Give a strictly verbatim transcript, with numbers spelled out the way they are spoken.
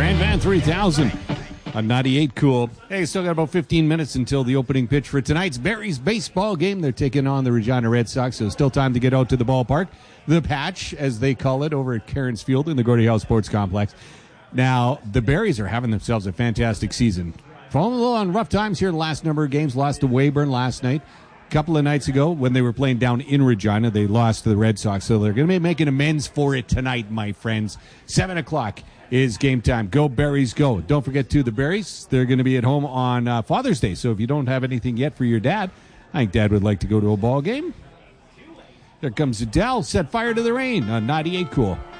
Ryan Van three thousand on ninety-eight Cool. Hey, still got about fifteen minutes until the opening pitch for tonight's Barry's baseball game. They're taking on the Regina Red Sox, so still time to get out to the ballpark. The Patch, as they call it, over at Cairns Field in the Gordie Howe Sports Complex. Now, the Berries are having themselves a fantastic season. Falling a little on rough times here the last number of games. Lost to Weyburn last night. A couple of nights ago, when they were playing down in Regina, they lost to the Red Sox, so they're going to be making amends for it tonight, my friends. Seven o'clock is game time. Go Berries, go. Don't forget, to the Berries, they're going to be at home on uh, Father's Day, so if you don't have anything yet for your dad, I think Dad would like to go to a ball game. There comes Adele, set fire to the rain on ninety-eight Cool.